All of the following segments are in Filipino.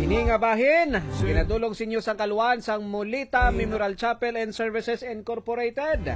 Ini nga bahin, ginadulong sinyo sa kaluan sang Mulita Memorial Chapel and Services Incorporated.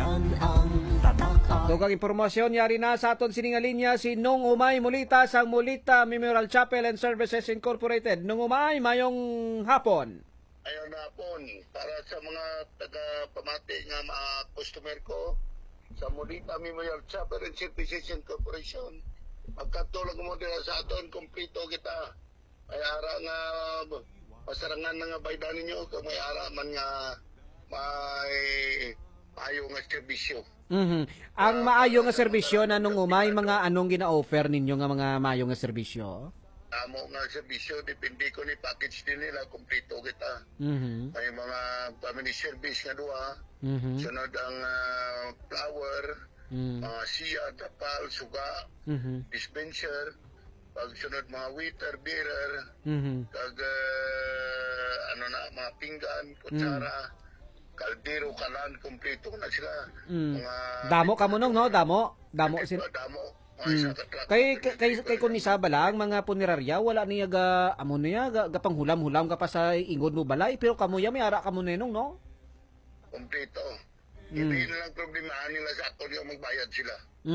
Dugang impormasyon yari na sa aton sininga si Nung Umay Mulita sang Mulita Memorial Chapel and Services Incorporated. Nung Umay, mayong hapon. Ayun na hapon, para sa mga taga-pamati nga mga customer ko sa Mulita Memorial Chapel and Services Incorporation. Magkatulog mo din sa aton, kumplito kita. May ara nga pasarangan na nga baydan ninyo, kung may ara man nga may maayo nga serbisyo. Ang maayo nga serbisyo na nung umay, mga anong gina-offer ninyo nga mga maayo nga serbisyo? Amo nga serbisyo, depende ko ni package din nila, kumplito kita. May mga family service nga duha, sunod ang flower, mga siya, tapal, suga, dispenser, pagsunod mga waiter, bearer, kag mga pinggan, kutsara, kaldero, kalan, kompleto na sila. Mga damo ka mo nung, no? Damo sila. Damo. Kay kun isa balang mga punerarya wala niya amo niya gapanghulam-hulam ka pa sa ingod mo balay, pero kamuya may ara ka mo nenong, no? Kompleto. Hindi na lang problemahan nila sa ato yung magbayad sila.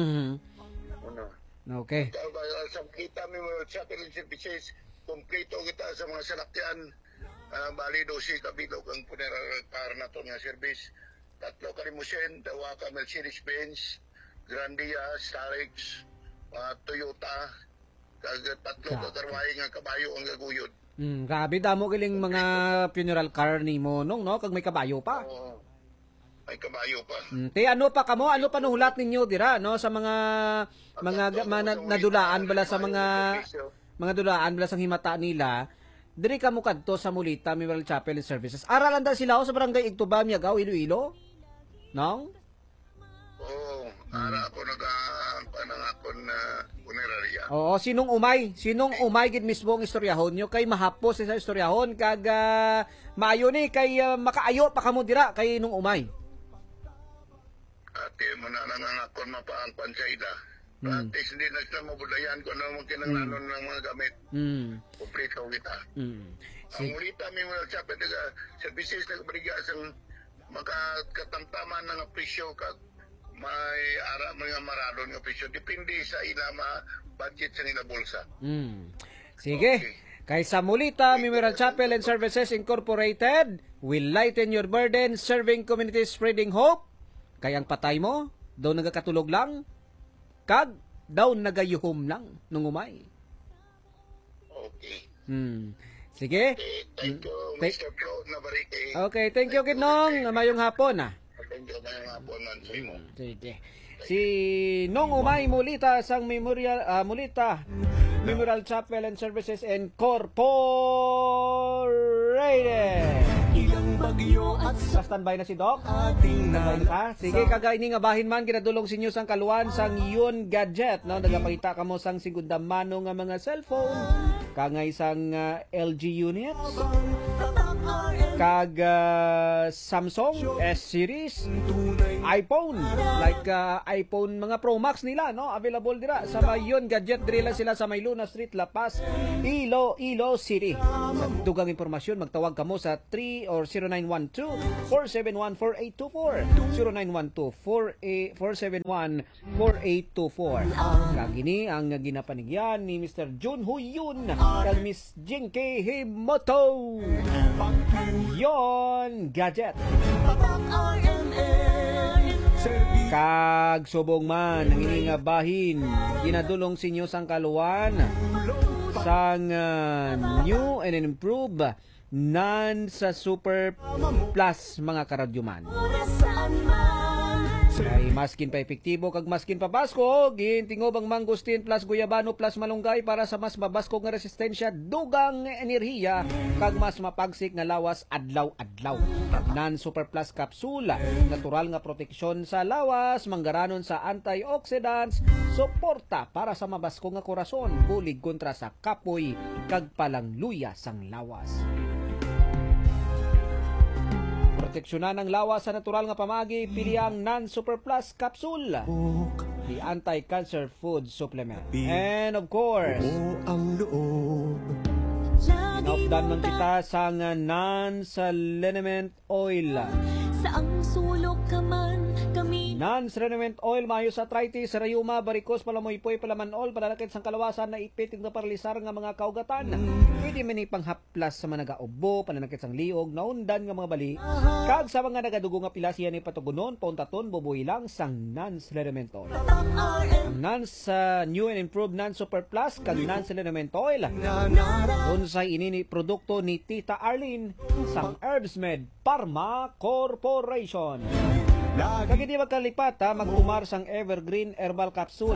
Okay. Sa kita may mga chapel and services, kompleto kita sa mga salakyan. Bali 12 kabilog ang funeral car na to nga service. 3 ka limousine, 2 ka Mercedes-Benz, Grandia, Starex, Toyota, kag 3 ka karwahe nga kabayo ang gaguyod. Grabe, damo giling mga funeral car ni mo nung, no? Kag may kabayo pa. Oo. May kabayo pa. Ano pa kamo? Ano pa nuhulat ninyo dira, no? Sa mga nadulaan bala sa mga dulaan bala sa himata nila. Diri kamo kadto sa Mulita Memorial Chapel and Services. Aralan da sila sa barangay Igtuba, Miagaw, Iloilo? No? Oo. Ara ako nag-panangakon na punerarya. Oo, sinong umay gid mismo ang istoryahon nyo kay mahapos sa istoryahon kag maayo ni kay makaayo pa kamo dira kay nung umay. Ate mo na nangangakon mapaang pansayda. Practice hindi na sila mabudayan kung ano mong kinanglanon ng mga gamit. Kumplito kita. Ang Mulita Memorial Chapel services na kabriga sa makakatamtaman ng presyo kag may ara mga maradon nga presyo. Depende sa ilama budget sa nila bulsa. Sige. Okay. Kay sa Mulita Memorial Chapel and Services Incorporated, will lighten your burden, serving communities, spreading hope. Kay ang patay mo, daw nagakatulog lang, kag daw nagayuhom lang nung umay. Okay. Sige. Okay, thank you, Mr. Claude Navarrete. Okay, thank you, Kidnong. Mayong hapon, Thank you, mayong hapon, man sa imo. Sige. Si Nong Umay Mulita sang Mulita Memorial Chapel and Services Incorporated. Standby na si Doc. Sige, kagay ni nga bahin man ginadulong sinyo sang kaluan sang Yun Gadget, no? Nagapakita kamo sang sigundamano nga mga cellphone, kangay sang LG units, kag Samsung S-series, iPhone, like iPhone mga Pro Max nila, no? Available dira sa Yun Gadget. Diri lang sila sa May Luna Street, La Paz, Iloilo City. Sa dugang impormasyon, magtawag kamo sa 3 or 0912-471-4824 0912-471-4824. Kagini ang ginapanigyan ni Mr. Jun Huyun kag Miss Jinky Himoto. Yon Gadget. Kag subong man ang ininga bahin ginadulong sinyo sang kaluan sang new and improved sa Super Plus mga karadyuman. Ay maskin pa epektibo kag maskin pa basko, gintingob ang mangustin plus guyabano plus malunggay para sa mas mabasko nga resistensya, dugang enerhiya kag mas mapagsik nga lawas adlaw-adlaw. Nan Super Plus Capsule, natural nga proteksyon sa lawas, manggaranon sa antioxidants, suporta para sa mabasko nga korason, bulig kontra sa kapoy kag palangluya sang lawas. Proteksyonan ang lawas sa natural nga pamagi, pili ang Non-Super Plus Capsule, the anti-cancer food supplement. And of course, Dan man kita sa nga non-liniment oil. Saang sulok ka man kami. Non-liniment oil maayo sa arthritis, rayuma, varicose, palamoypoy, palamanol, pananakit sang kalawasan na ipiting na paralisar nga mga kaugatan. Pwede man ipanghaplas sa mga nagaubo, pananakit sang liog, naundan nga mga bali. Kag sa mga nagadugo nga pila siya ni patugunon, pauntaton, bubuhi lang sang non-liniment oil. Ang sa new and improved non-super plus kag non-liniment oil. Unsay inini produkto ni Tita Arlene sang Herbsmed Pharma Corporation. Kag hindi magkalipat mag-umar sang Evergreen Herbal Capsule.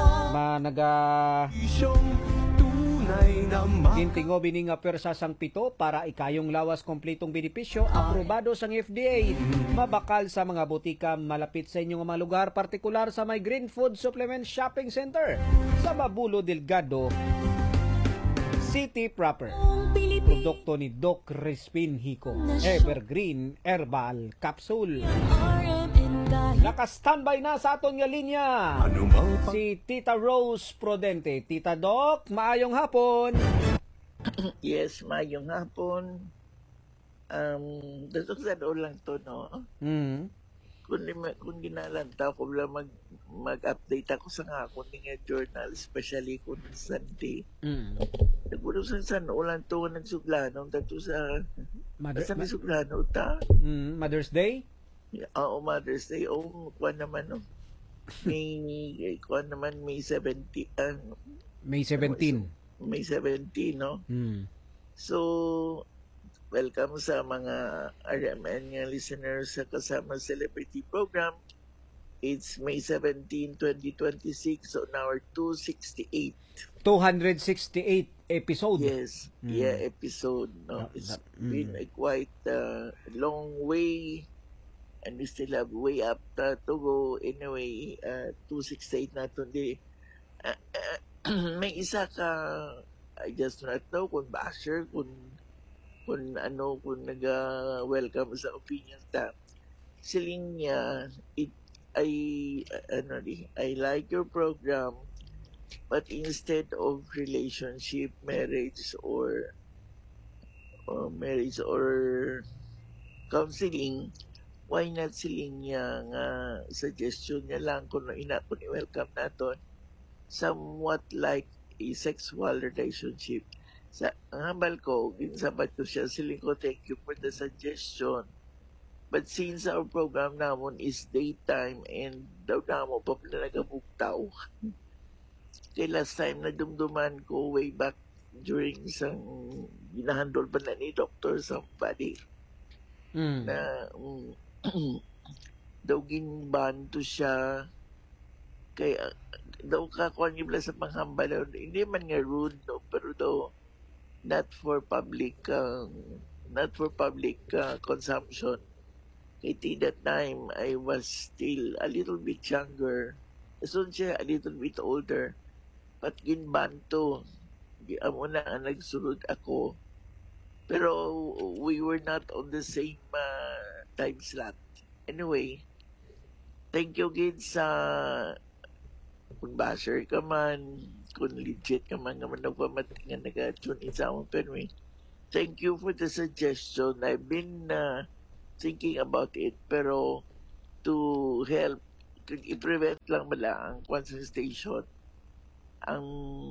Gintingo bini nga persa sang pito para ikayong lawas kompletong benepisyo, aprobado sang FDA, mabakal sa mga butika malapit sa inyong mga lugar, partikular sa may Green Food Supplement Shopping Center sa Babulo Delgado City proper. Produkto ni Doc Crispin Hico, Evergreen Herbal Capsule. Naka-standby na sa aton nga linya si Tita Rose Prudente. Tita Doc, maayong hapon. Yes, maayong hapon. Dato sa doon lang to, no? Kung ginalanta ko lang mag-update ako sa nga ako nga journal, especially kung Sunday. Nagulong sa ulan to nagsuglanon dato sa nagsuglanon ta. Mother's Day? Oo, Mother's Day. Oo, kuha naman, no? Kuha naman, May 17. May 17. May 17, no? So, welcome sa mga RMN nga listeners sa Kasama Celebrity Program. It's May 17, 2026 on our 268. 268 episode. Yes, episode. No? It's been a quite long way and we still have way up to go. Anyway, 268 na ito. May isa ka, I just not know kung basher, kung naga-welcome sa opinion ta. Siling niya, I like your program, but instead of relationship, marriage or counseling, why not siling niya nga suggestion niya lang kung i-welcome natin, somewhat like a sexual relationship. Sa ang hambal ko, ginsabat ko siya, siling ko, thank you for the suggestion. But since our program namon is daytime and daw namo pa pala nagabugtaw, kaya last time na dumduman ko way back during isang ginahandol pa na ni Dr. Somebody na daw ginbanto siya kaya daw kakuha niya sa panghambal, hindi man nga rude, no, pero daw not for public consumption. At that time, I was still a little bit younger. Soon siya a little bit older. But ginbanto. Amo na ang nagsunod ako. Pero we were not on the same time slot. Anyway, thank you again sa kung basher ka man, kung legit ka man naman nagpamatingan nag-tune in sa akong permi. Thank you for the suggestion. I've been thinking about it, pero to help, i-prevent lang mala ang concentration, ang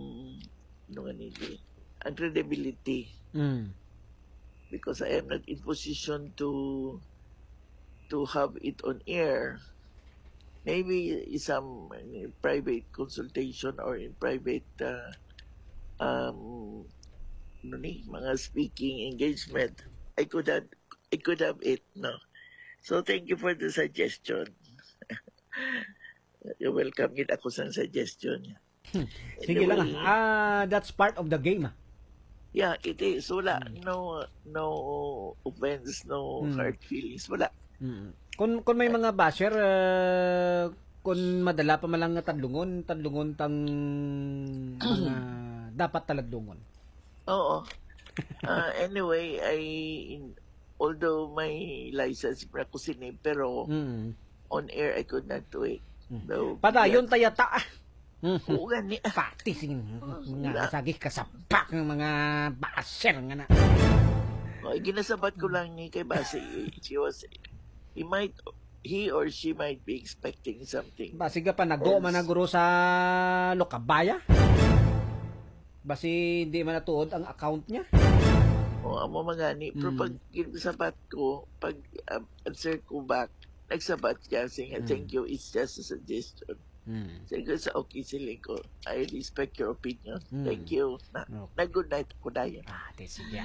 ang credibility. Because I am not in position to have it on air. Maybe some private consultation or in private mga speaking engagement, I could have it, no. So thank you for the suggestion. You're welcome yun ako sa suggestion. Sige lang. That's part of the game. Yeah, it is. Wala. No offense, no hard feelings. Wala. Kung may mga basher, kung madala pa man lang tadlungon tang mga dapat taladlungon. Oo. Anyway, although may license para ko sinip, pero on air I could not do it. Padayon tayata. Oo gani. Pati sing nga sagih kasapak ng mga baser nga na. Ay, ginasabat ko lang ni kay Basi. He or she might be expecting something. Basiga pa nago man na guro sa Lokabaya. Basi hindi man natuod ang account niya. O, amo magani. Pero pag ginasabat ko, pag answer ko back, nagsabat siya saying, thank you, it's just a suggestion. Sige sa okay sila ko. I respect your opinion. Thank you. Na-good night ko dayon. Sige.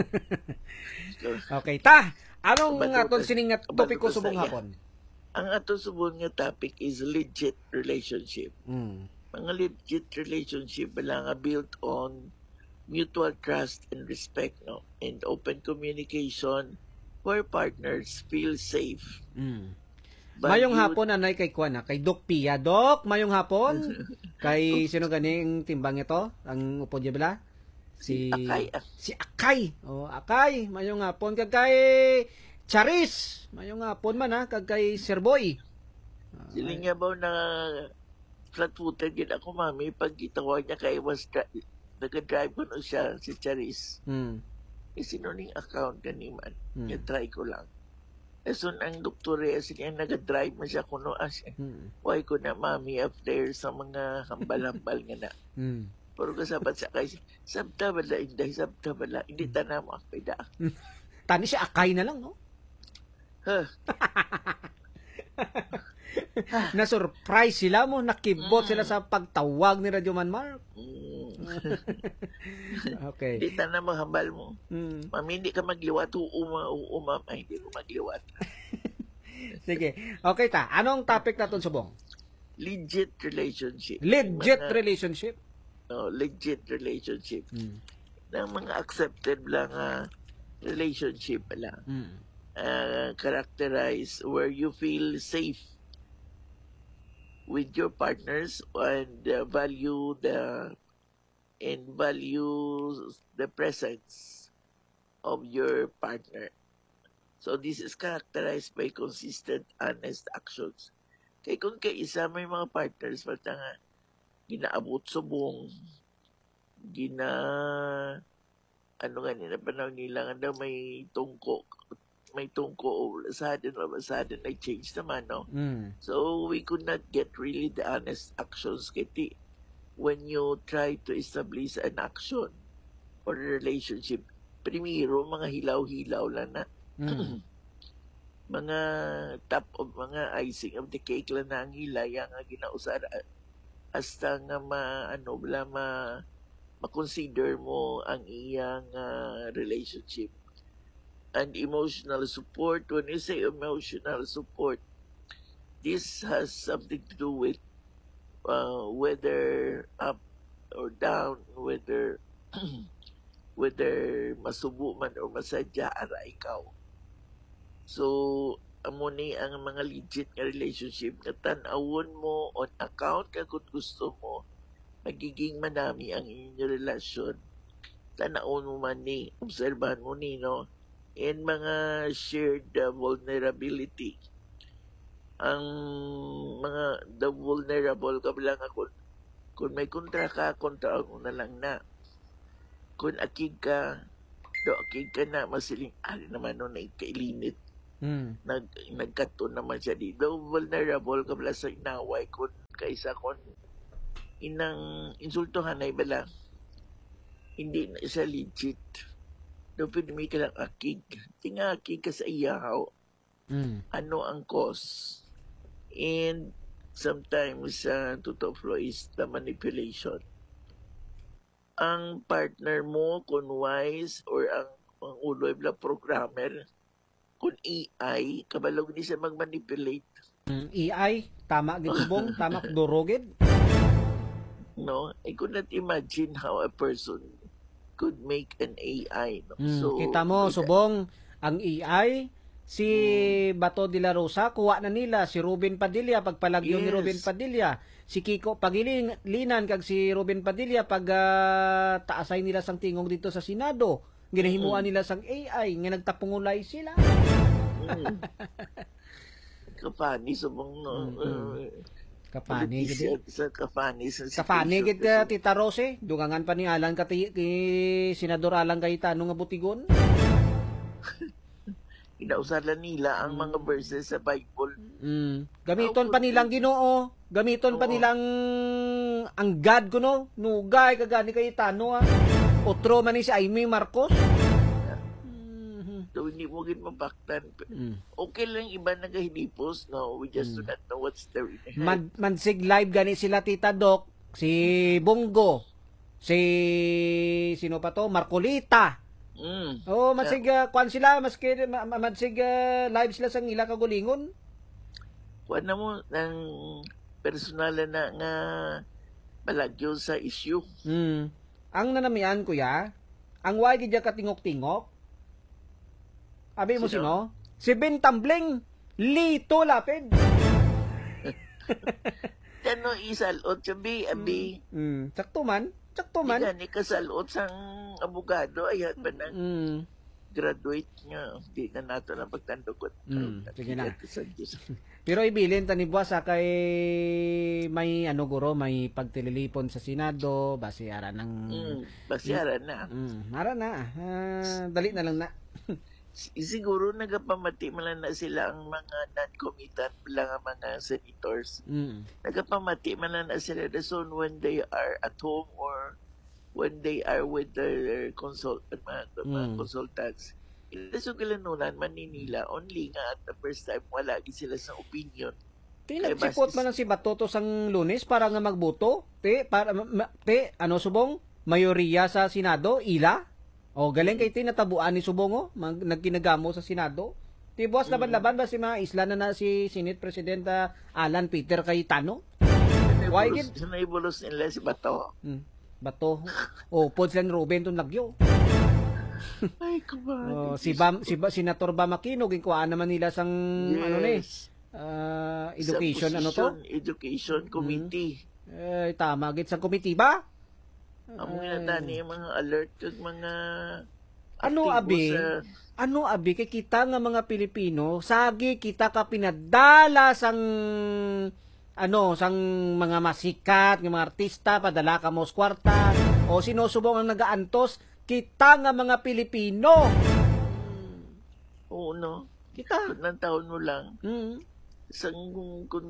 Okay, ta. Anong aton siningat topiko subong hapon? Ang aton subong nga topic is legit relationship. Mga legit relationship lang built on mutual trust and respect, no, and open communication where partners feel safe. Mayong hapon anay kay Kuan kay Doc Pia. Doc, mayong hapon. Kay sino ganing timbang ito? Ang upo diya bala? Si Akay. Oh, Akay, mayong hapon kag kay Charis. Mayong hapon man kag kay Sir Boy. Sila nga ba na flat-footed yun ako, mami, pag gitawag niya kay nag-drive ko na siya, si Charis. Isinuning account ganiman. Try ko lang. Eson ang doktor siya nag-drive man siya kuno siya. Why ko na, mami, after sa mga hambal-hambal nga na. Pero kasabat sa kay, sabta bala, hindi tanam ako pida. Tani siya Akay na lang, no? Na-surprise sila mo, nakibot sila sa pagtawag ni Radyo Manmark. Okay. Hindi na mahambal mo. Mami, hindi ka magliwat. Mama, hindi mo magliwat. Sige. Okay ta. Anong topic natin subong? Legit relationship. Legit relationship? No, legit relationship. Ng mga accepted lang relationship lang. Characterized where you feel safe with your partners and value the presence of your partner. So this is characterized by consistent, honest actions. Kaya kung isa may mga partners basta nga ginaabot subong, ano nga nila panahon nila nga daw may tungko sudden I changed naman, no? So we could not get really the honest actions kiti when you try to establish an action or a relationship. Primero, mga hilaw-hilaw lang na. Mga top of mga icing of the cake lang na ang hilaya nga ginausara hasta nga ma-consider mo ang iyang relationship. And emotional support. When you say emotional support, this has something to do with whether up or down, whether masubo man o masadya ara ikaw. So, amo ni ang mga legit nga relationship na tan-awon mo on account ka kung gusto mo magiging manami ang inyong relasyon. Tan-awon mo man ni, obserbahan mo ni, no? And mga shared vulnerability. Ang the vulnerable ka lang ako. Kung may kontra ka na lang na. Kung akig ka na, masiling, naman no, na ikailinit. Nagkato naman siya di. The vulnerable ka pala sa inaway kung kaisa kung inang insultohan ay bala. Hindi na siya legit. Dapat may ka lang akig. Tinga akig ka sa iyahaw. Ano ang cause? And sometimes, totoo flow is the manipulation. Ang partner mo, kung wise, or ang uloy na programmer, kung AI, kabalog ni siya mag-manipulate. AI? Tama gitubong? Tama durogid? No? I could not imagine how a person could make an AI. No? So, kita mo, subong, ang AI, si Bato de la Rosa, kuha na nila, si Ruben Padilla, pagpalagyo ni Ruben Padilla, si Kiko Pagilinan, kag si Ruben Padilla, pag taasay nila sang tingong dito sa Senado, ginahimuan nila sang AI, nga nagtapungulay sila. Kapani, subong, no? Kapani gid. Sa Kafani sa Kapani gid situation. Tita Rose, dungangan pa ni Alan kay Senador Alan Cayetano nga butigon. Inausalan nila ang mga verses sa Bible. Gamiton pa nilang Ginoo, gamiton pa Oo. nilang ang God kuno, nugay kagani Cayetano. Otro man ni si Amy Marcos. So, hindi mo gid mapaktan. Mm. Okay lang iba nagahilipos, no? We just do not know what's there in the head. Mansig live gani sila Tita Doc, si Bongo, si sino pa to? Marcolita. Oh, mansig kwan sila, maski mansig live sila sa ila kagulingon. Kuha na mo ng personal na nga palagyo sa issue. Ang nanamian kuya, ang way gid katingok-tingok. Abi mo sino? Si Ben Tambling. Lito lapid. Tano isalot sa abi. Sakto man. Sakto man. Di ni kasalot sang abogado ayat pa nang graduate nga. Di na nato na pagtandukot. Sige na. Pero ibilin tani buwas kay may guro, may pagtililipon sa Senado, base ara ng Basyara na. ara na. Dali na lang na. Siguro nagapamati man lang na sila ang mga non-committed lang ang mga senators. Nagapamati man lang na sila the soon when they are at home or when they are with their mga consultants. So kilanunan Manila only nga at the first time wala sila sa opinion. Nagsipot man lang si Batoto sang Lunes para nga magboto. Subong, mayoriya sa Senado, ila. O, galing kay tinatabuan ni Subong, nagkinagamo sa Senado. Ti boss, laban-laban ba si mga isla na si Senate President Alan Peter Cayetano? Why gid? Sinaibulos nila si Bato. Bato. O, pod sila ni Ruben itong lagyo. Ay, kumari. Senator Bam Aquino, ginkuhaan naman nila sang, education, Education Committee. Tama, gid sa committee ba? Ang ginatani mga alert kag mga Ano abi kay kita nga mga Pilipino, sagi kita ka pinadala sang sang mga masikat, ng mga artista, padala ka mo kwarta, o sinusubong ang nagaantos, kita nga mga Pilipino. Oo, no? Kita. Ng taon mo lang. Isang kung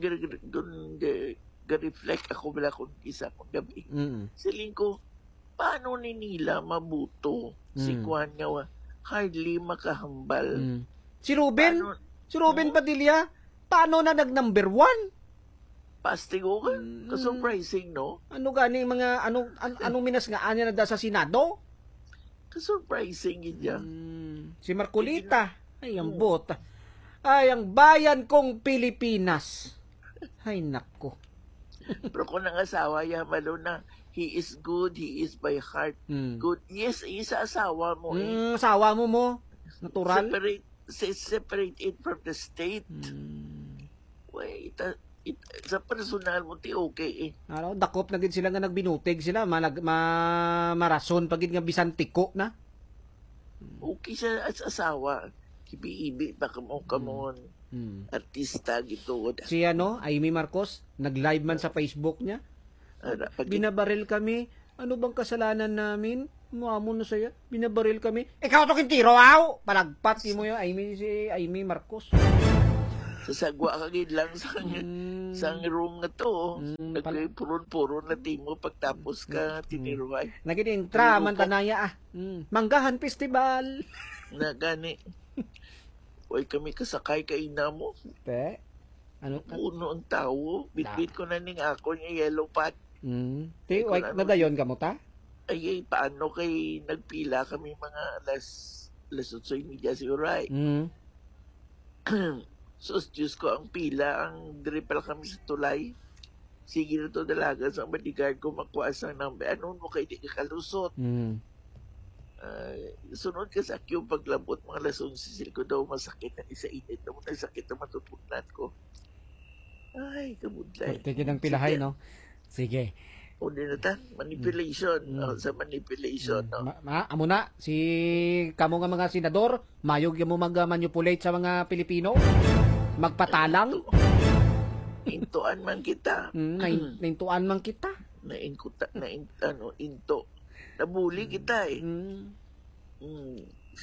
ga-reflect ako bala kung isa kong gabi. Siling ko, paano ni nila mabuto si Juan nga hardly makahambal. Si Ruben Padilla, paano na nag-number 1? Pastigo ka? Ka-surprising, no? Ano gani mga, anong minasngaan niya na da sa Senado? Ka-surprising niya. Si Marcolita, ay ang bota. Ay, ang bayan kong Pilipinas. Ay, nako. Pero kung ang asawa niya, malo na, he is good, he is by heart good. Yes, isa asawa mo. Asawa mo. Natural. Separate it from the state. Wait, sa personal mo, ti okay eh. Dakop na gid sila nga nagbinutig sila, marason pagid nga bisan tiko na. Okay siya as asawa. Kibi-ibi pa kamon. Artista gito. Si Amy Marcos, nag-live man sa Facebook niya. Binabaril kami. Ano bang kasalanan namin? Muamo na saya. Binabaril kami. Ikaw to kintiro, aw! Palagpat mo yung Amy Marcos. Sasagwa ka gid lang sa room nga to. Nagpuron-puron na timo pagtapos ka tiniruay. Nagidintra man tanaya Manggahan Festival. Na gani. Uy, kami kasakay kay ina mo. Te? Puno ang tao. Bitbit ko na ning ako yung yellow pat. Te, nadayon ka mo ta? Ay, paano kay nagpila kami mga alas 8:30 siguro ay. So, Diyos ko, ang pila, ang dripal kami sa tulay. Sige na to dalaga sa bodyguard ko makuha sa number. Ano mo kay di ka kalusot? Sunod ka sa yung paglabot mga lason sisil ko daw masakit na isa init na mo na sakit na matutunan ko. Ay, kabudlay. Tigil ng pilahay, no? Sige. O din na ta, manipulation. Sa manipulation, no? Amo na, si kamo nga mga senador, mayog mo mag-manipulate sa mga Pilipino? Magpatalang? Intuan man kita. Naintuan man kita. Naingkuta, into. Nabuli kita eh. Mm.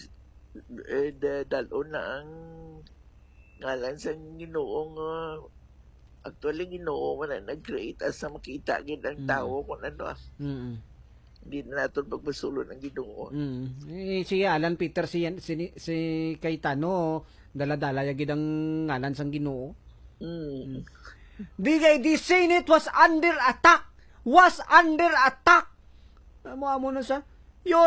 Dalon na ang ngalan sa Ginoong actually Ginoo man na nag-create as sa makita gid ang tao kung ano. Hindi na natin pagpasulo ng Ginoo. Si Alan Peter si Cayetano dala-dala yagid ang ngalan sang Ginoo. The Senate was under attack. Amo na sa your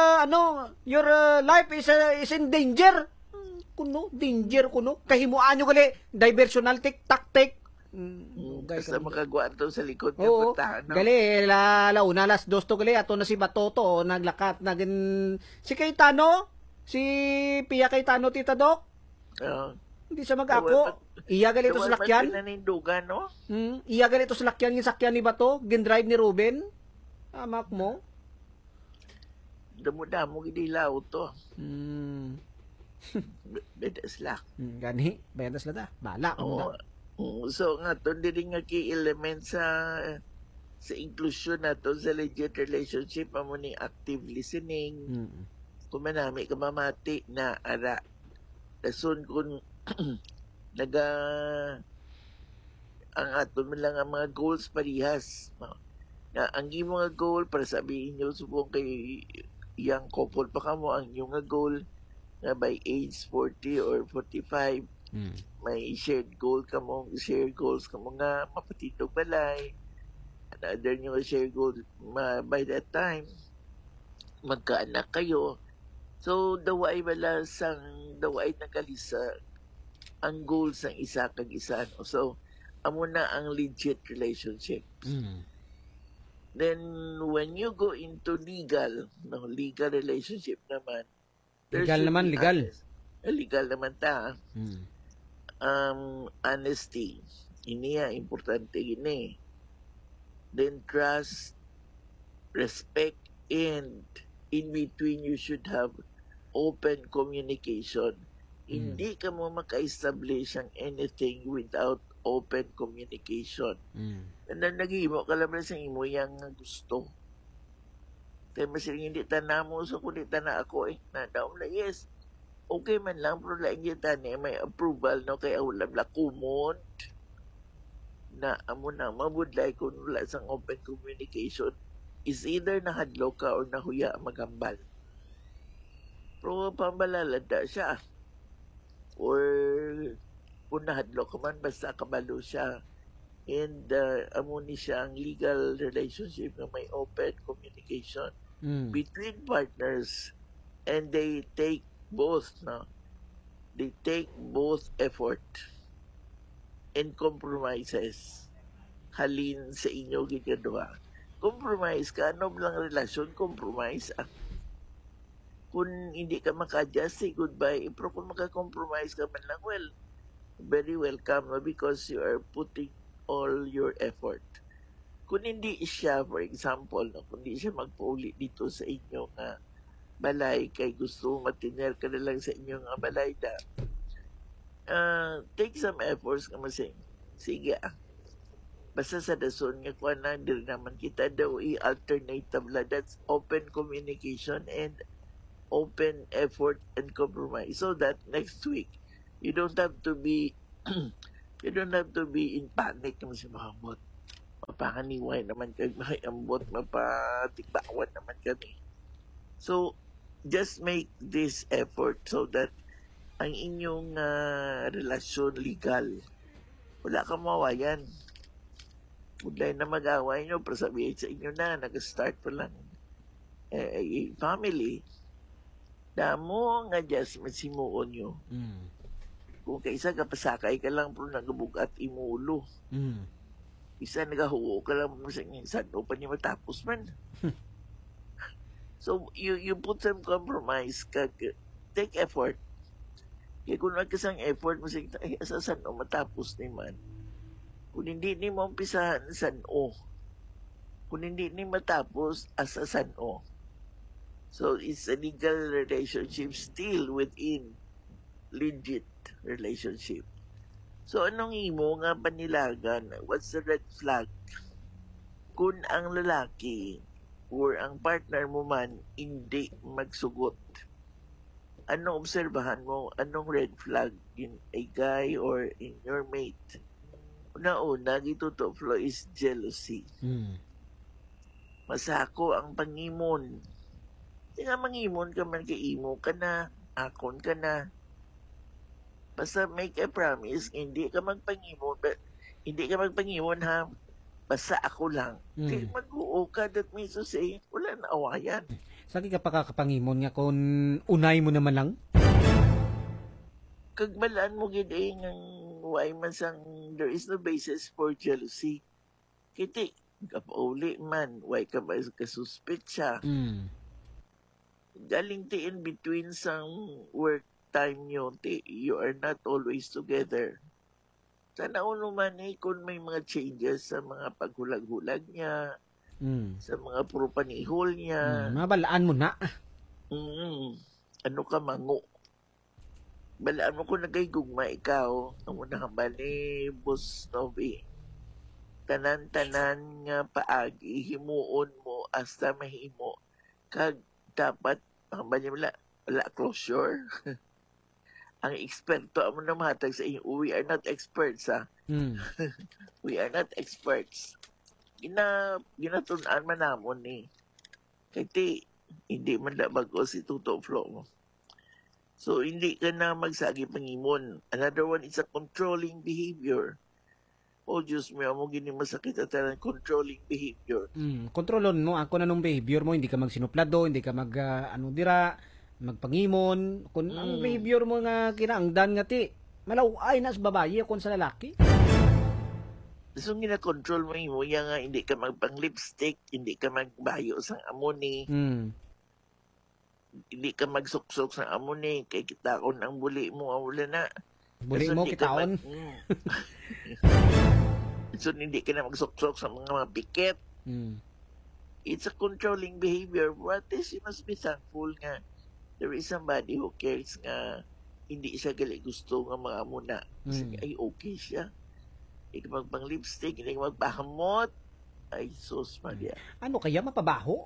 life is in danger. Danger kuno. Kahimuan nyo gali diversional tactic. Basta makagwaan to sa likod ng Oo, puntahan. No? gali, launa, las dos to gali, ato na si Batoto, naglakat, si Cayetano, si Pia Cayetano, Tita Doc, hindi siya mag-ako, iya gali ito sa lakyan, pinanindugan, no? Iya gali ito sa lakyan, yung sakyan ni Bato, gindrive ni Ruben, amak mo, damo-damo gidilaw to. Bedas lak. Gani, bedas lada, bala, So nga to dili nga key element sa inclusion nato sa legit relationship amo ni active listening. Kung manami ka mamati na ara dason kun naga ang aton man lang ang mga goals parihas. Na ang imo nga goal para sabihin niyo subong kay young couple pa kamo ang inyong nga goal na by age 40 or 45 may shared goals ka mo nga mapatitog balay. Another nyo shared goal by that time magkaanak kayo. So daway nagalisa ang goals ng isa kag isa. No? So amo na ang legit relationships. Then when you go into legal relationship naman, legal naman ta. Honesty. Iniya, importante gini. Then trust, respect, and in between you should have open communication. Hindi ka mo maka-establish ang anything without open communication. Nag-iimo ka lang sa imo yang gusto. Kaya masiling hindi tanamo so kundi tana ako nadaw na yes. Okay man lang, pero laing kita may approval, no? Kaya ulam la kumon na amo na mabudlay kung wala sang open communication is either nahadlo ka or nahuya magambal. Pero pambalalada siya. Or kung nahadlo ka man, basta kabalo siya. And amo ni siya ang legal relationship na may open communication between partners and they take both effort and compromises halin sa inyo ginaduha. Compromise ka, ano lang relasyon, compromise kung hindi ka maka-adjust, say goodbye. Pero kung maka-compromise ka man lang, well, very welcome because you are putting all your effort. Kung hindi siya, for example, kung hindi siya magpauli dito sa inyo nga balay kay gusto matiner ka na lang sa inyong balay da take some efforts ka masing sige basta sa dason nga kuha na dili naman kita daw i-alternative la that's open communication and open effort and compromise so that next week you don't have to be in panic naman si mahamot mapakaniway naman kay makiambot mapatikbawan naman kami. So just make this effort so that ang inyong relasyon legal, wala kang mawayan. Wala na mag-away nyo, pero sabihin sa inyo na, nag-start pa lang family. Damo nga adjustment simuon nyo. Kung kaisa kapasakay ka lang, pero nagabugat imulo. Isa nagahuo ka lang, saan pa niya matapos man. So, you put some compromise, take effort. Kaya kung nagkasang effort mo, sa saan matapos ni man. Kung hindi ni mo umpisahan saan kung hindi ni matapos, asa saan So, it's a legal relationship still within legit relationship. So, anong imo nga panilagan? What's the red flag? Kung ang lalaki or ang partner mo man hindi magsugot, anong obserbahan mo? Anong red flag in a guy or in your mate? Una-una, gito flow is jealousy. Masako ang pangimon. Di nga mangimon ka man imo ka na, akon ka na. Basta make a promise, hindi ka magpangimon, hindi ka magpangimon ha, basta ako lang. Di mag-uo ka, that means to say, wala na awayan. Saki ka pa kakapangimon nga kung unay mo naman lang? Kagbalaan mo gid ng why man sang there is no basis for jealousy. Kiti, kapauli man, why ka ba kasuspect siya? Galing ti in between sang work time nyo, you are not always together. Sana uno man kung may mga changes sa mga paghulag-hulag niya, sa mga propanihol niya. Mabalaan mo na. Ano ka mango? Balaan mo kung nagay-gugma ikaw, ang unang bali, Boss Novi. Tanan-tanan nga paagi, himuon mo hasta mahimo. Kag dapat, ang bali wala closure. Ang eksperto mo na mahatag sa inyo, we are not experts, ha? We are not experts. Ginatunan man namon ni. Kaya hindi man na bago si Tuto Flo mo. So, hindi ka na magsagi pangimon. Another one is a controlling behavior. Oh, Diyos mo, mo gini masakit at controlling behavior. Kontrolon mo, ako na nung behavior mo, hindi ka magsinuplado, hindi ka magpangimon. Kung ang behavior mo nga kinaangdan nga ti, malaway na sa babae kung sa lalaki. So, gina-control mo yan nga, hindi ka magpang-lipstick, hindi ka magbayo sa amoni, hindi ka magsuksok sa amoni, kay kitaon ang buli mo, wala na. Buli mo, kitaon. So, hindi ka na magsuksok sa mga pikit. It's a controlling behavior. What is, you must be thankful nga there is somebody who cares nga hindi siya gali gusto nga mga muna. Kasi ay okay siya. Hindi ka magpang-lipstick, hindi ka magpahamot. Ay, sus, Maria. Ano kaya mapabaho?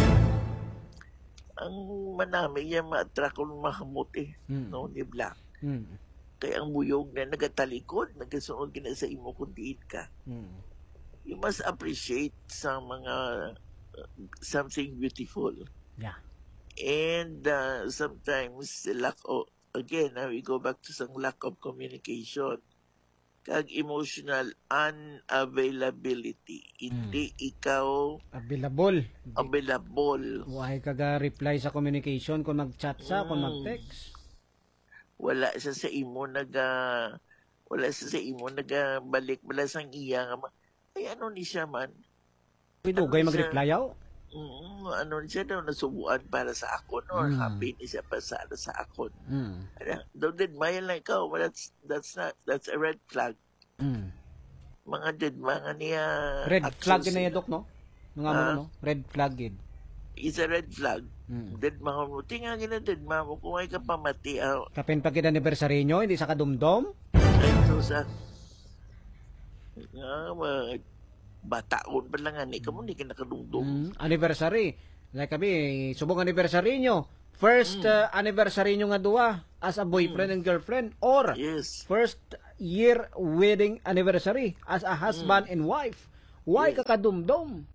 Ang manami yan ma-attract kung mahamot no, ni Black. Kaya ang buyog na nagatalikod, nagasunod ka na sa imo kung diin ka. You must appreciate sa mga something beautiful. Yeah. And sometimes the lack of, again, we go back to some lack of communication. Kag emotional unavailability. Hindi ikaw available. Why kaga reply sa communication kung mag-chat sa, kung mag-text. Wala siya sa imo balik bala sang iya nga ay ano ni siya man. Dugay mag-reply yaw. Ano siya daw nasubuan para sa akon or happy ni siya para sa akon. Don't admire like ikaw, that's a red flag. Mga mga niya red flag na yadok, no? Mga mo, no? Red flag yun. It's a red flag. Dead mga mo. Tinga gina dead mga mo. Kung ay ka pamati. Kapin pag anniversary nyo, hindi sa kadumdom? Ay, so sa bataon pa lang nga. Ikaw mo hindi ka nakadumdum. Anniversary. Like kami, subong anniversary nyo. First anniversary nyo nga duwa as a boyfriend and girlfriend or first year wedding anniversary as a husband and wife. Why ka kadumdom?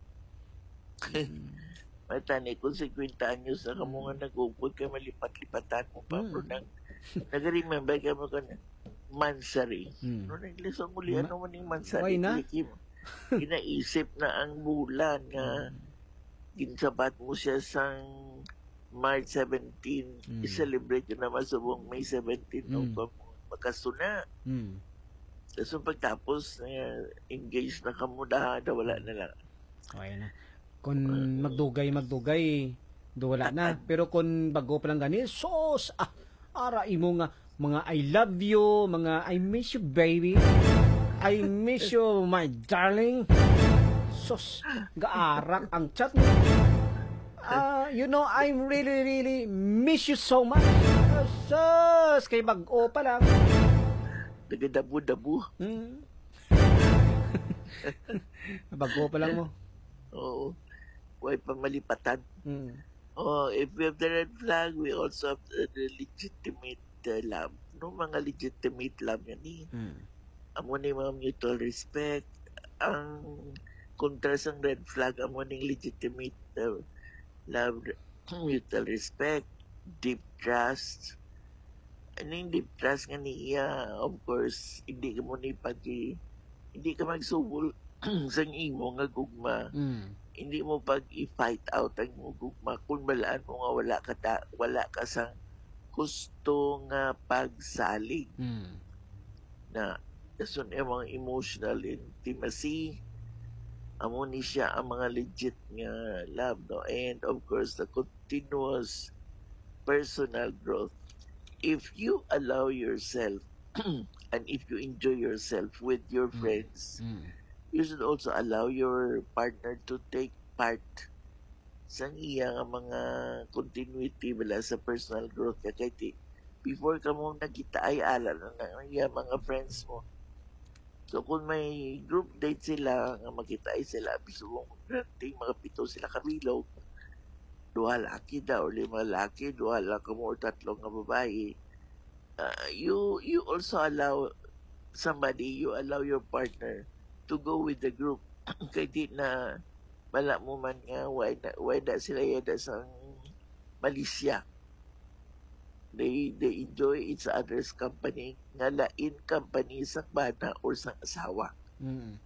May tani kung 50 anyos na kamo nga nag-upod ka malipat-lipatan mo pa. Nag-remember ka mo ka na mansari. No, nag-listen muli, ano man yung mansari? Why na? Ginaisip na ang bulan nga ginsabat mo siya sang March 17. I-celebrate yun naman sa buong May 17. No, magkasuna. Tapos pagtapos, engaged na kamo na, wala na lang. Okay na. Kung magdugay, wala na. Pero kung bago pa lang gani, sos, ara imo nga, mga I love you, mga I miss you, baby. I miss you, my darling. Sos, gaarak ang chat mo. You know, I really miss you so much. Sos, kay bago pa lang. Nagadabu-dabu. Hmm. Bago pa lang mo. Oo. Huwag pa malipatan. Hmm. Oh, if we have the red flag, we also have the legitimate love. No, mga legitimate love yan eh. Hmm. Amo ni mga mutual respect. Ang kontra sa red flag, amo ni legitimate love, mutual respect, deep trust. Ano yung deep trust nga niya, of course, hindi ka mo ni hindi ka magsubol sa imo nga gugma. Hmm. Hindi mo pag i-fight out ang imo gugma kung balaan mo nga wala ka sa gusto nga pagsalig Hmm. na dason mga emotional intimacy amo ni siya ang mga legit nga love, no? And of course the continuous personal growth. If you allow yourself and if you enjoy yourself with your friends, Hmm. you should also allow your partner to take part sa iya nga mga continuity wala sa personal growth ka kay before ka mo nagkita ay ala na iya mga friends mo. So kung may group date sila nga makita ay sila bisugong mga 7 sila kabilog, 2 laki daw, 5 laki, 2 lang ka mo, 3 nga babae. You also allow you allow your partner to go with the group. Kay di na wala mo man nga why na sila yada sa Malaysia. They enjoy each other's company nga lain company sa bana or sa asawa. Hmm.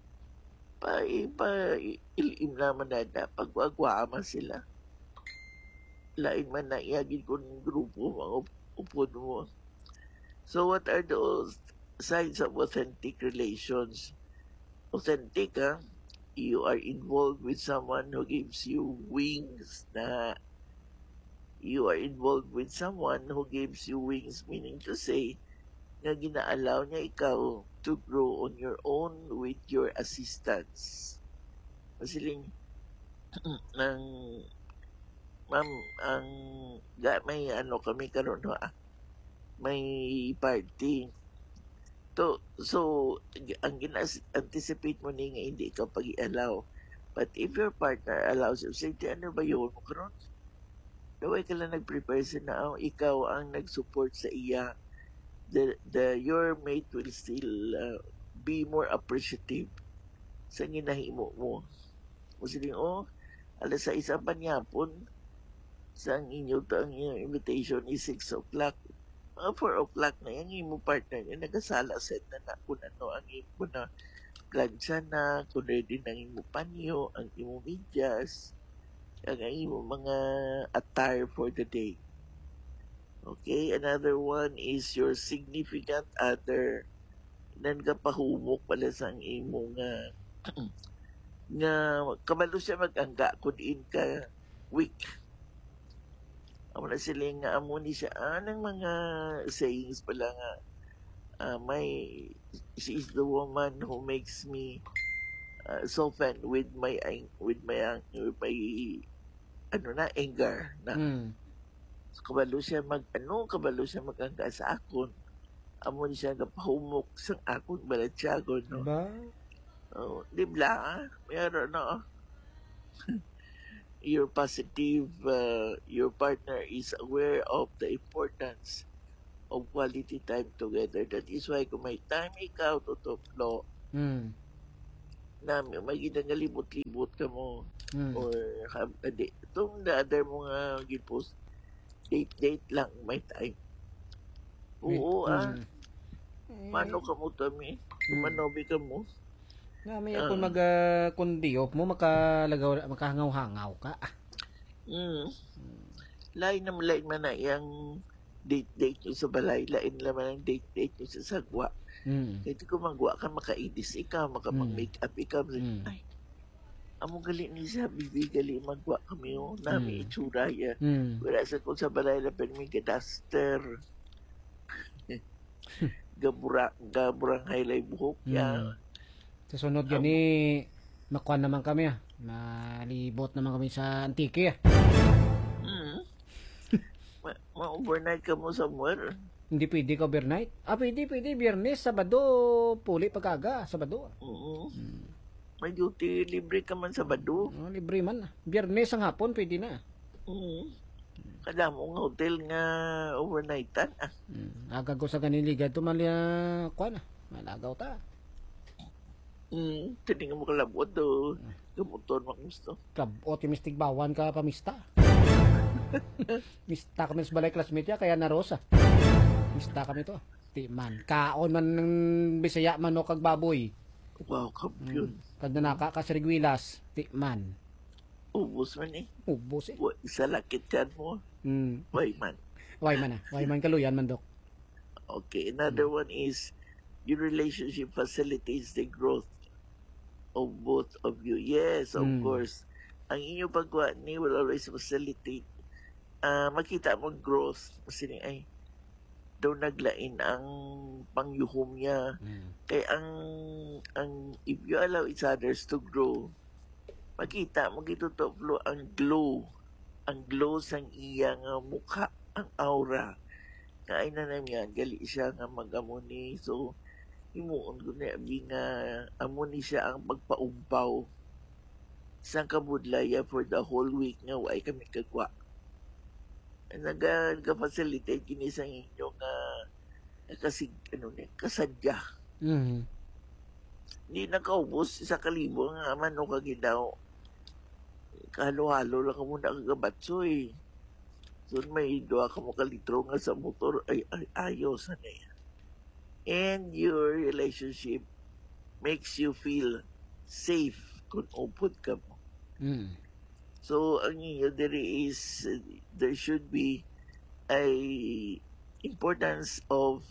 Ilim naman na pagwagwa man sila. Lain man na iagin kung grupo mga upod mo. So what are those signs of authentic relations? Authentic, you are involved with someone who gives you wings na you are involved with someone who gives you wings, meaning to say nga ginaalaw niya ikaw to grow on your own with your assistance. Masiling ang ang may kami karon may party. So ang gina-anticipate mo ni nga hindi ka pag-i-allow. But if your partner allows you, say, ano ba yun mo karon? Daway ka lang nag-prepare na ikaw ang nag-support sa iya. Your mate will still be more appreciative sa ginahimo mo. Masiling, alas 6 pa niyapon sa ang inyong invitation is 6 o'clock. Mga 4 o'clock na yung imo partner niya nagasala set na kung ano ang imo na plancha na, kung ready na imo panyo, ang imo medyas, ang imo mga attire for the day. Okay, another one is your significant other nan kapahumok pala sa imo nga kabalo siya mag-angga kung diin ka weak. Amo na sila nga amo ni siya anang mga sayings pala nga she is the woman who makes me soften with my anger na. Hmm. Kabalo siya mag-angga sa akon. Amo ni siya napahumok sa akon balatyagon, no? Diba? Di ba? Meron, no? You're positive, your partner is aware of the importance of quality time together. That is why kung may time ikaw to flow, Hmm. na may ginangalibot-libot ka mo, Hmm. or have a date. Itong the other mga gipost, date lang, may time. Oo, Hmm. mano ka mo tami? Manobi ka mo? Na may akong mag-kundiyop mo, makahangaw-hangaw ka. Lain man na yung date nyo sa balay, lain naman ang date nyo sa sagwa. Hmm. Kaya kung magwa ka, makaidis ikaw, mag-make up ikaw. Ay, amo gali ni siya, bibi gali magwa kami nami itsura ya. Wala sa kung sa balay na may gadaster. Gaburang highlight buhok ya. Sa sunod gani, makuha naman kami malibot naman kami sa Antique Ma-overnight ka mo somewhere. Hindi pwede ka overnight? Pwede. Biyernes, Sabado, puli pagkaga, Sabado. Oo. May duty, libre ka man sa Bado. Libre man. Biyernes ang hapon, pwede na. Oo. Kada mo nga hotel nga overnightan. Aga ko sa ganiliga, tumalya, kuha na. Malagaw ta. Tiningan mo kalabot do. Gamuton mo gusto. Kabot, yung mistig bawan ka pamista. Mista kami sa balay classmate ya, kaya na Rosa. Mista kami to. Di man. Kaon man ng Bisaya man o kag baboy. Wow, kampiyon. Kad nanaka ka sa Riguilas. Di man. Ubus man eh. Ubos eh. Isa lakit yan mo. Why man? Why man ah? Why man kaluyan man, Dok? Okay, another one is your relationship facilitates the growth of both of you. Yes, of course. Ang inyong pagwa ni will always facilitate. Makita mo growth. Kasi ay, daw naglain ang pangyuhom niya. Kaya if you allow each others to grow, makita mo gitutuplo ang glow sang iya nga mukha, ang aura. Kain na naman yan, gali siya nga mag-amuni. So, himuon ko na nga amuni siya ang magpaumpaw sa kabudlaya for the whole week nga way kami kagwa. Nag-facilitate kini sa inyo nga kasi kasadya. Hindi nakaubos sa kalibo nga mano kagidaw. Kahalo-halo lang ka muna kagabatso eh. So may 2 ka mo kalitro nga sa motor ay ayos na yan. And your relationship makes you feel safe kung upod ka mo. So ang inyo there should be a importance of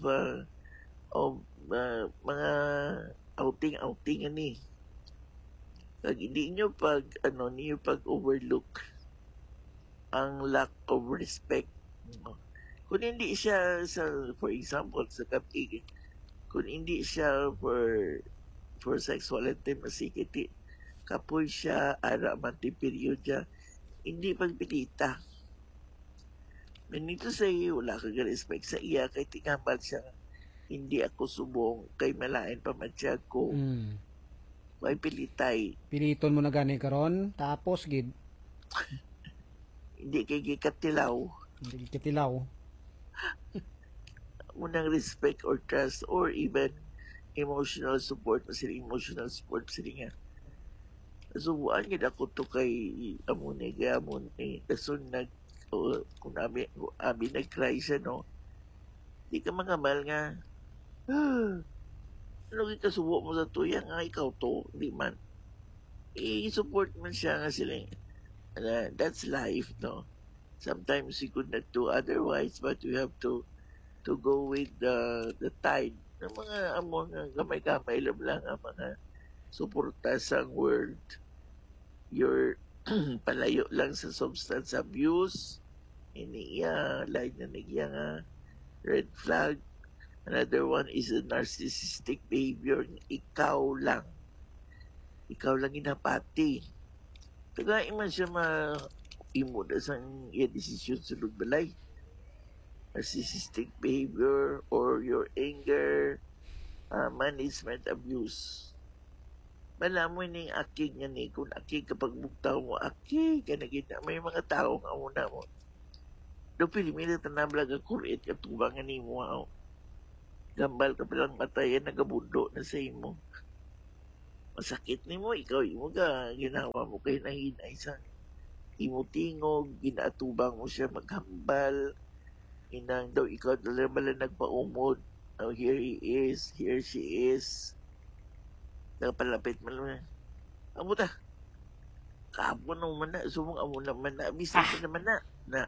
mga outing ani. Kag hindi nyo pag overlook ang lack of respect. Kung hindi siya for example sa kapig, kung hindi siya for sexual intimacy, kapoy siya, ara man ti period siya, hindi pagpilita. Manito sa iyo, wala kang respect sa iya, kay tingambal siya, hindi ako subong, kay malain pa matsyag ko. May pilitay. Piliton mo na gani karon, tapos gid. Hindi kay gikatilaw. Hindi kitilaw. Unang respect or trust or even emotional support sila nga. Subuan gid ako to kay amon ni dason kung abi nag-cry siya no. Di ka mangamal nga. Ano kasubo mo sa tuya nga ikaw to, di man. I-support man siya nga sila. That's life, no? Sometimes we could not do otherwise, but we have to go with the tide ng mga gamay-gamay lang ang mga suporta sa world. You're palayo lang sa substance abuse, iniya, line na nagya nga, red flag. Another one is a narcissistic behavior. Ikaw lang inapati. Kaya man siya imo na sa iya desisyon sa balay. Narcissistic behavior or your anger, management abuse. Malamoy ning akig nga ni, kung akig kapag bugtaw mo, akig ka na gina. May mga tao nga una mo. Do pilimila tanablag ang kurit at tubangan ni mo. Gambal ka palang matayan, nagabundo na sa imo. Masakit ni mo, ikaw imo ka, ginawa mo kay nahinay sa imo tingog, ginaatubang mo siya maghambal, inang daw ikaw dala nagpaumod. Now here she is. Nagpalapit man lang. Amo ta. Kapo naman na, sumong amo naman na, bisip naman na.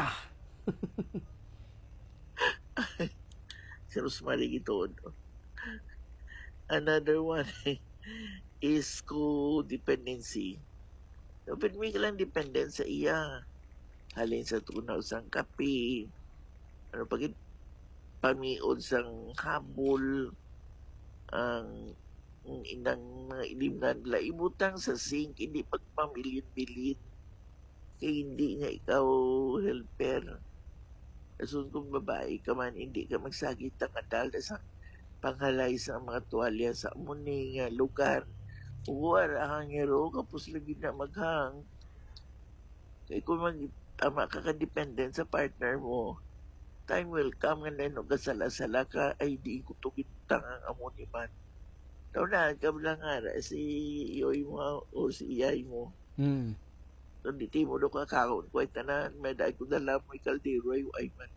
Si Rosemary ito. Another one is codependency. Dapat may lang dependent sa iya. Halin sa tunaw sang kape. Ano pagit pamiod sang habol. Ang inang mga ilimnan nila ibutang sa sink, hindi pagpamilin-bilin. Kaya hindi nga ikaw helper. Asun kung babae ka man, hindi ka magsagit ang adal sa panghalay sa mga tuwalya sa muni nga lugar. Uwar ang hero, kapos lagi na maghang. Kaya kung tama ka ka-dependent sa partner mo, time will come nga na kasala-sala ka, ay di ko tukintang ang amuni man. Daw na, kablang ara, si iyoy mo o si iyay mo. So, di mo do kakaon ko ay tanan, may dahil ko dala mo kaldero ay man.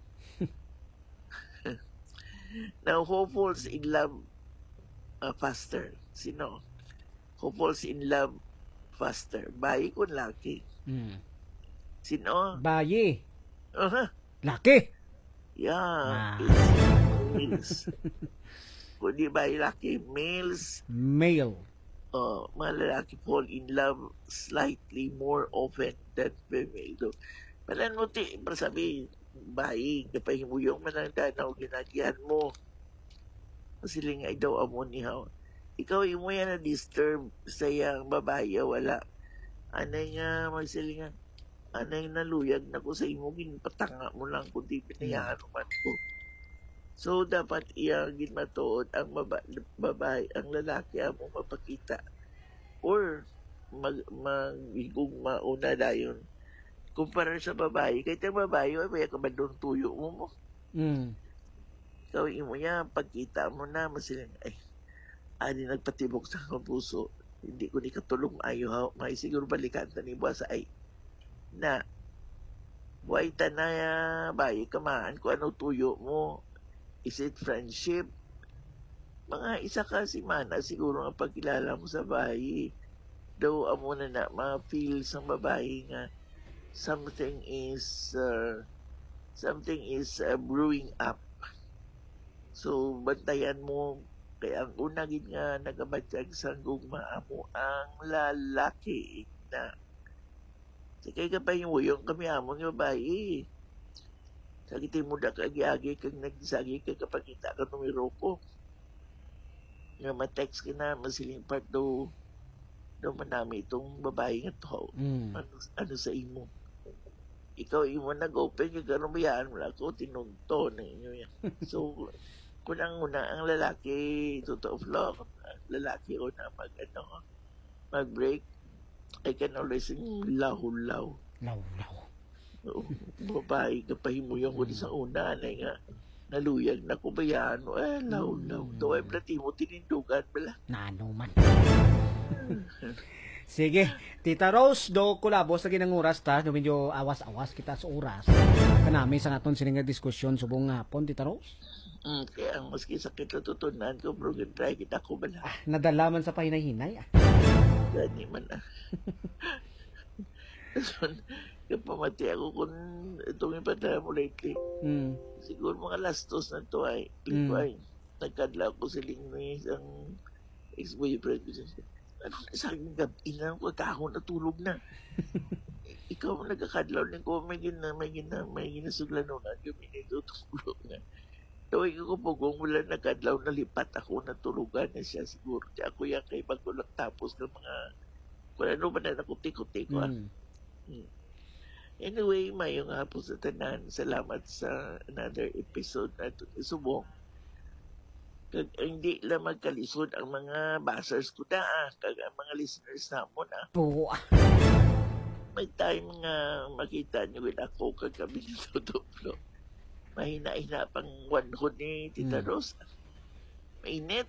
Now, who falls in love faster? Sino? Who falls in love faster? Bayi ko laki. Sino? Bayi. Uh-huh. Laki. Yeah. Males. Kung di bayi laki, males. Male. Mga lalaki fall in love slightly more often than female. So, palan mo para sabi, bayi, napahimuyong man ang danaw, ginagihan mo. Masiling ay daw amo ni Haw. Ikaw, imo yan na disturb sa iyang babae, wala. Anay nga, magsilingan. Anay naluyag na ko sa imo, ginpatanga mo lang kung di pinayaan man ko. So, dapat iyang ginmatuod ang babae, ang lalaki mo mapakita. Or, magigong mauna dayon. Kumpara sa babae, kahit ang babae, ay may kabandong tuyo mo. Ikaw, imo niya, pagkita mo na, masilang, ay, ani nagpatibok sa akong puso. Hindi ko ni katulong ayo, may siguro balikan ta ni buwas ay, na, buhay tanaya, bayi kamaan, kung ano tuyo mo, is it friendship? Mga isa ka si Mana, siguro ang pagkilala mo sa bayi, daw amo na ma-feel sa babae nga something is brewing up. So, bantayan mo, kaya ang una gid nga nagabatyag sa gugma amo ang lalaki na sakay ka pa yung kami among yung babae. Sagitin mo na kagi-agi kang nagsagi ka kapag kita ka numero ko. Nga ma-text ka na, masiling part daw manami itong babae nga to. Ano sa imo? Ikaw imo nag-open, yung karumayaan mo lang ako, tinunto na inyo yan. So, kunang-una ang lalaki, totoo vlog, ang lalaki o na mag-break, I can always sing law-law. Law-law. Babae, kapahimuyang ko sa una, na nga, naluyag na ko bayan, law-law. Taway mo na timo, tinindugan pala. Nano man. Sige, Tita Rose, do kulabo sa ginang oras ta, do medyo awas-awas kita sa oras. Kanami sa naton sining diskusyon subong hapon, Tita Rose. Kaya ang maski sakit na tutunan ko, bro, try kita ko bala. Nadalaman sa pahinay-hinay. Gani man na. Kapamati ako kung itong ipadala mo lately. Siguro mga lastos na to ay nagkadla ko siling may isang ex-boyfriend ko. Ano na sa akin gabi na ko kahon na tulog na. Ikaw nagkakadlaw din ko may ginasuglan nun na yung minitutulog na. Tawag ko po kung wala nagkadlaw na lipat ako na tulugan na siya siguro. Kaya ako yan kay bago lang tapos ng mga kung ano ba na nakutik-kutik ko. Anyway, mayong hapon sa tanan. Salamat sa another episode na ito isubong. Kag hindi lang magkalisod ang mga basers ko na kag ang mga listeners namon Oo. May time nga makita niyo with ako kag kami nito duplo. Mahina-hina pang wanhod ni Tita Rose. Mainit.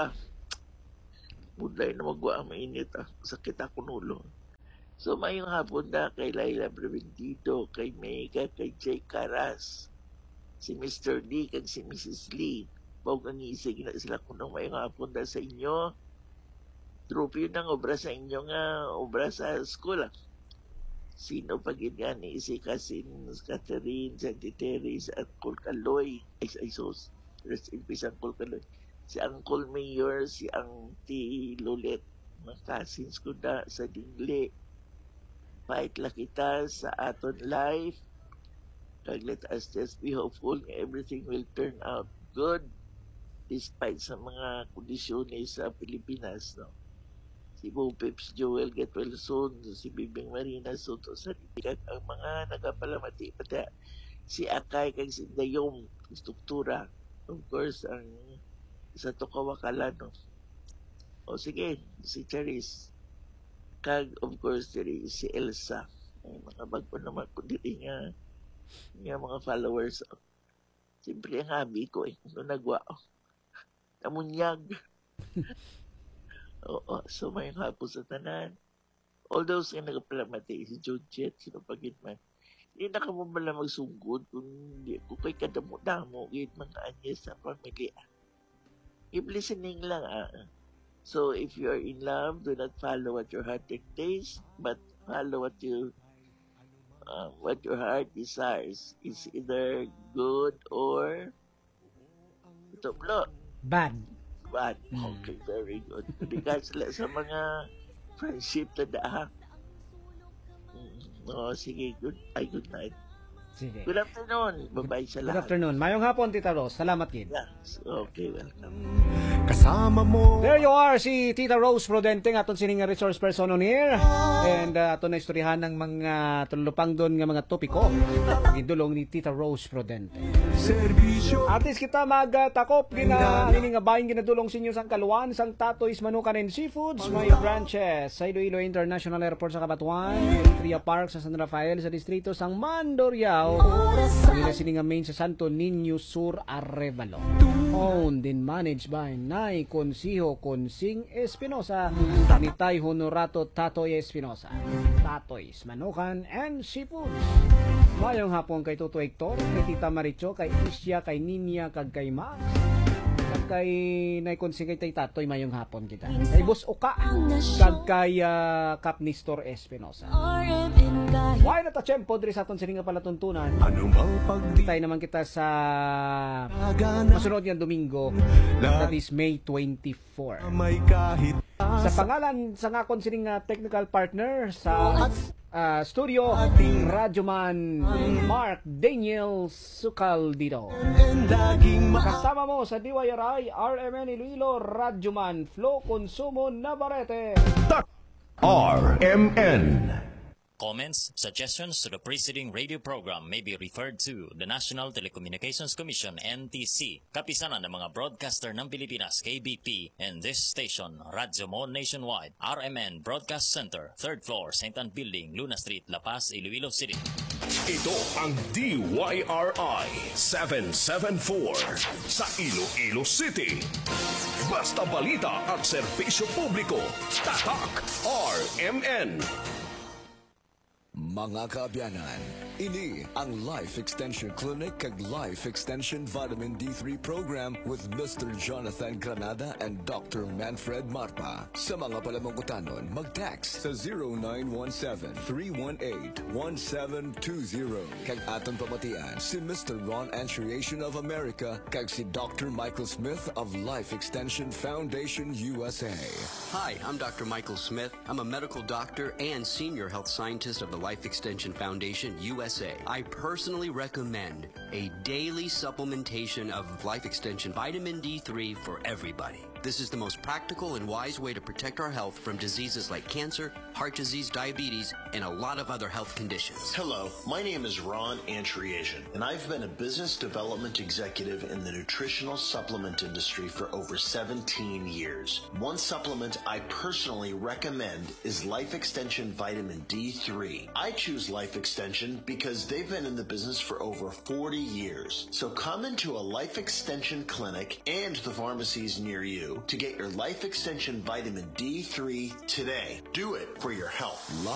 Budlay na magwa ang mainit. Sakit ako nulo. So, mayong hapon na kay Laila Preventido, kay Mega, kay Jay Caras, si Mr. D, kag si Mrs. Lee. Bawag ang isig na sila kung nang mayong hapon na sa inyo. Trophy ng obra sa inyo nga, obra sa school. Sino pag yan ni si Casin, Catherine, Santi Teresa, at Kulkaloy. Ay, sos. Rest in peace, ang Kulkaloy. Si Uncle Mayor, si Auntie Lulet, mga cousins ko na sa Dingle. Fight la kita sa aton life. Kag let us just be hopeful na everything will turn out good despite sa mga kondisyones sa Pilipinas. No? Si Bo Pips Joel get well soon, si Bibing Marina Soto sa Dikat, ang mga nagapalamati pati si Akay kag si Dayong struktura. Of course, ang sa Tukawakalan, no? O sige, si Charis. Kag, of course, diri si Elsa. Ay, mga bago naman ko diri nga mga followers. Siyempre, ang habi ko nung nagwa. Namunyag. Oo, so may hapon sa tanan. All those nga nagaplamati, si Jojet, sino pagit man. Hindi na ka mo pala magsugod kung hindi ko kay kadamo-damo git mga anyes sa pamilya. Keep listening lang. So if you are in love, do not follow what your heart dictates, but follow what your heart desires. It's either good or Bad. bad. Okay, very good. Regards sa mga friendship na daha. Sige, good night. Sige. Good afternoon. Bye-bye sa Good lahat. afternoon. Mayong hapon, Tita Rose. Salamat, Kid. Yes. Okay, welcome. Kasama mo. There you are, si Tita Rose Prudente, aton sining nga resource person on here. And aton na istoryahan ng mga tulupang doon nga mga topiko. Gidulong ni Tita Rose Prudente. Serbisyo. Artist kita magtakop gina ini nga bayin ginadulong sa inyo sang Kaluan, sang Tatoy's Manukan and Seafoods, may branches sa Iloilo International Airport sa Cabatuan, Tria Park sa San Rafael sa distrito sang Mandurriao, nila sini nga main sa Santo Niño Sur, Arevalo. Owned and managed by Nay Consijo Consing Espinosa ni Tay Honorato Tatoy Espinosa. Tatoy's Manukan and Seafoods. Mayong hapon kay Toto Hector, kay Tita Maricho, kay Isya, kay Ninya, kag kay Max, kag kay Naikonsing kay Tatoy, mayong hapon kita. Kay Boss Oka, kag kay Cap Nistor Espinosa. Why na ta tiyempo diri sa aton sining nga palatuntunan? Ano mang Tayo naman kita sa masunod nga Domingo, that is May 24. may kahit Sa pangalan sa ngakon sining nga technical partner sa studio, Radyoman Mark Daniel Sucaldito. laging Kasama mo sa DYRI RMN Iloilo, Radyoman Flo Consumo Navarrete. RMN. Comments, suggestions to the preceding radio program may be referred to the National Telecommunications Commission, NTC, kapisanan ng mga broadcaster ng Pilipinas, KBP, and this station, Radyo Mo Nationwide, RMN Broadcast Center, 3rd floor, St. Anne Building, Luna Street, La Paz, Iloilo City. Ito ang DYRI 774 sa Iloilo City. Basta balita at serbisyo publiko. Tatak RMN. Mga kaabyanan, ini ang Life Extension Clinic kag Life Extension Vitamin D3 Program with Mr. Jonathan Granada and Dr. Manfred Marpa. Sa mga palamangkutanon, mag-text sa 0917-318-1720. Kag aton pamatian si Mr. Ron Anchuriation of America kag si Dr. Michael Smith of Life Extension Foundation USA. Hi, I'm Dr. Michael Smith. I'm a medical doctor and senior health scientist of the Life Extension Foundation USA. I personally recommend a daily supplementation of Life Extension Vitamin D3 for everybody. This is the most practical and wise way to protect our health from diseases like cancer, heart disease, diabetes, and a lot of other health conditions. Hello, my name is Ron Anchuriation, and I've been a business development executive in the nutritional supplement industry for over 17 years. One supplement I personally recommend is Life Extension Vitamin D3. I choose Life Extension because they've been in the business for over 40 years. So come into a Life Extension clinic and the pharmacies near you to get your Life Extension Vitamin D3 today. Do it for your health.